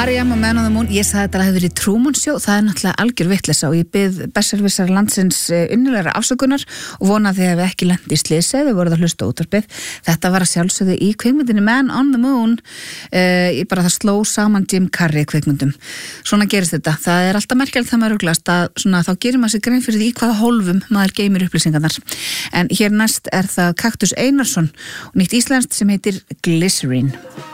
R.E.M. og Man on the Moon, ég sagði þetta að það hefði verið Truman Show, það náttúrulega algjör vitleysa og ég bið besservissar landsins innilegra afsökunar og vona að þið hefði ekki lent í slysi eða voruð að hlusta útvarpið. Þetta var að sjálfsögðu í kvikmyndinni Man on the Moon, ég bara það sló saman Jim Carrey kvikmyndum. Svona gerist þetta, það alltaf merkilegt það maður ruglast að svona, þá gerir maður sig grein fyrir því í hvaða hólfum maður geymir upplýsingarnar. En hér næst það Kaktus Einarsson og nýtt íslenskt sem heitir Glycerine.